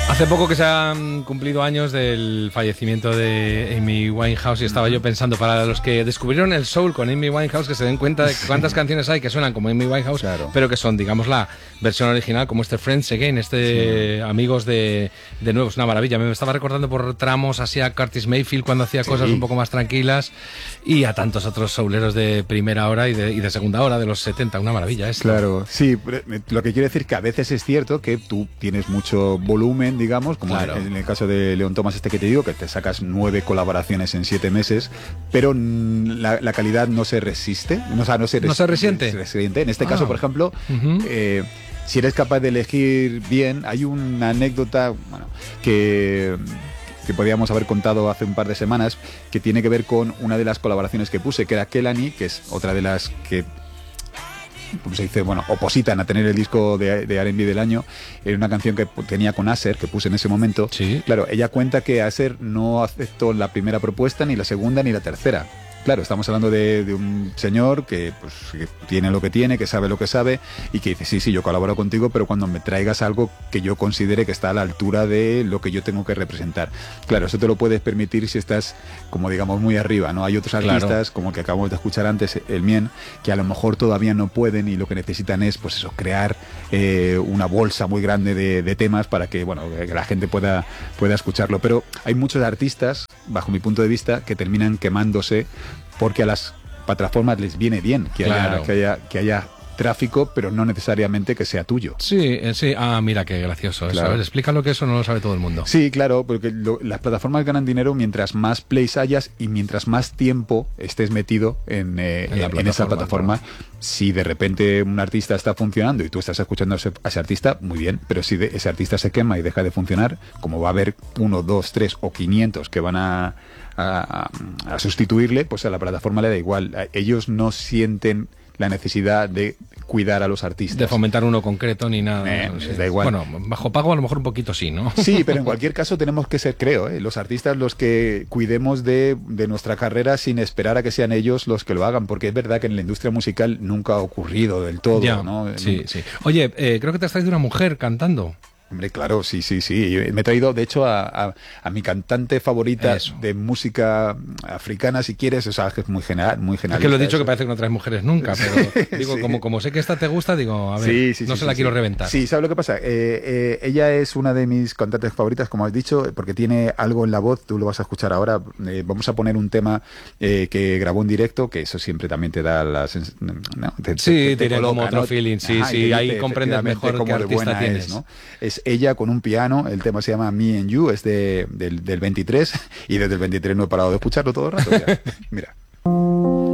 Hace poco que se han cumplido años del fallecimiento de Amy Winehouse y estaba yo pensando, para los que descubrieron el soul con Amy Winehouse, que se den cuenta de cuántas canciones hay que suenan como Amy Winehouse, claro, pero que son, digamos, la versión original, como este Friends Again, Amigos de nuevo, es una maravilla. Me estaba recordando por tramos así a Curtis Mayfield cuando hacía cosas un poco más tranquilas, y a tantos otros souleros de primera hora y de segunda hora de los 70, una maravilla esto. Claro, sí, lo que quiero decir que a veces es cierto que tú tienes mucho volumen, digamos, como en el caso de Leon Thomas que te digo, que te sacas 9 colaboraciones en 7 meses, pero la calidad no se resiste, ¿no se resiente? En este caso, por ejemplo, si eres capaz de elegir bien, hay una anécdota, que podíamos haber contado hace un par de semanas, que tiene que ver con una de las colaboraciones que puse, que era Kelani, que es otra de las que, como se dice, opositan a tener el disco de R&B del año. Era una canción que tenía con Asher, que puse en ese momento. Sí. Claro, ella cuenta que Asher no aceptó la primera propuesta, ni la segunda, ni la tercera. Claro, estamos hablando de un señor que tiene lo que tiene, que sabe lo que sabe, y que dice, sí, yo colaboro contigo, pero cuando me traigas algo que yo considere que está a la altura de lo que yo tengo que representar. Claro, eso te lo puedes permitir si estás, como digamos, muy arriba, ¿no? Hay otros artistas, como el que acabamos de escuchar antes, el Mien, que a lo mejor todavía no pueden, y lo que necesitan es, crear una bolsa muy grande de temas para que la gente pueda escucharlo. Pero hay muchos artistas, bajo mi punto de vista, que terminan quemándose porque a las plataformas les viene bien que haya tráfico, pero no necesariamente que sea tuyo. Sí. Ah, mira, qué gracioso eso. A ver, explícalo, que eso no lo sabe todo el mundo. Sí, claro, porque las plataformas ganan dinero mientras más plays hayas y mientras más tiempo estés metido en esa plataforma. Claro. Si de repente un artista está funcionando y tú estás escuchando a ese artista, muy bien, pero si ese artista se quema y deja de funcionar, como va a haber 1, 2, 3 o 500 que van a sustituirle, pues a la plataforma le da igual. Ellos no sienten la necesidad de cuidar a los artistas, de fomentar uno concreto ni nada. Les da igual. Bueno, bajo pago a lo mejor un poquito sí, ¿no? Sí, pero en cualquier caso tenemos que ser, creo, los artistas los que cuidemos de nuestra carrera sin esperar a que sean ellos los que lo hagan, porque es verdad que en la industria musical nunca ha ocurrido del todo, ¿no? Sí. Oye, creo que te has traído una mujer cantando. Hombre, claro, sí. Me he traído, de hecho, a mi cantante favorita de música africana, si quieres. O sea, que es muy general. Es que lo he dicho, que parece que no traes mujeres nunca, pero digo, como sé que esta te gusta, digo, a ver, no se la quiero reventar. Sí, ¿sabes lo que pasa? Ella es una de mis cantantes favoritas, como has dicho, porque tiene algo en la voz, tú lo vas a escuchar ahora. Vamos a poner un tema que grabó en directo, que eso siempre también te da la sensación, ¿no? Tiene como otro feeling, ahí comprendes mejor qué artista tienes, ¿no? Es ella con un piano, el tema se llama Me and You, es del 23, y desde el 23 no he parado de escucharlo todo el rato. Mira.